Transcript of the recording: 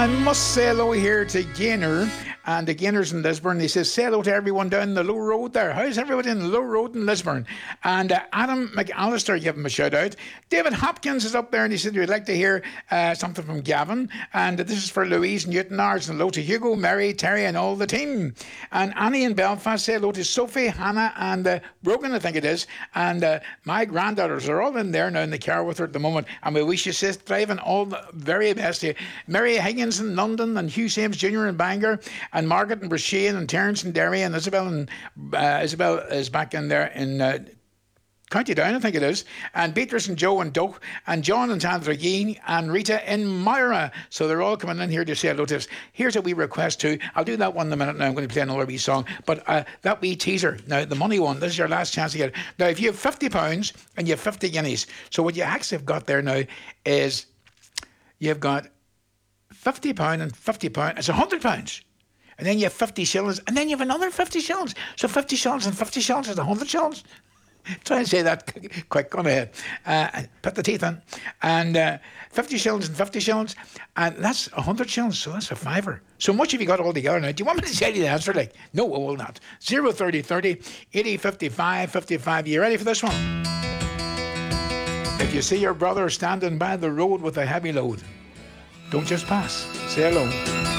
And must say hello here to Gaynor and the Gaynors in Lisburn. He says, say hello to everyone down the low road there. How's everybody in the low road in Lisburn? And Adam McAllister, give him a shout out. David Hopkins is up there and he said, we'd like to hear something from Gavin. And this is for Louise Newton Ards. And hello to Hugo, Mary, Terry and all the team. And Annie in Belfast, say hello to Sophie, Hannah and Brogan, I think it is. And my granddaughters are all in there now in the car with her at the moment. And we wish you safe driving, all the very best to you. Mary Higgins in London and Hugh Sames Jr. in Bangor. And Margaret and Brashane and Terence and Derry and Isabel. And Isabel is back in there in County Down, I think it is. And Beatrice and Joe and Doak. And John and Tandrageen and Rita in Myra. So they're all coming in here to say hello to us. Here's a wee request too. I'll do that one in a minute now. I'm going to play another wee song. But that wee teaser. Now, the money one. This is your last chance to get it. Now, if you have £50 and you have 50 guineas. So what you actually have got there now is you've got £50 and £50. It's £100. And then you have 50 shillings, and then you have another 50 shillings. So 50 shillings and 50 shillings is 100 shillings. Try and say that quick, go ahead. Put the teeth in. And 50 shillings and 50 shillings, and that's 100 shillings, so that's a fiver. So much have you got all together now? Do you want me to tell you the answer? Like, no, I will not. 030 30 80 55 55. You ready for this one? If you see your brother standing by the road with a heavy load, don't just pass. Say hello.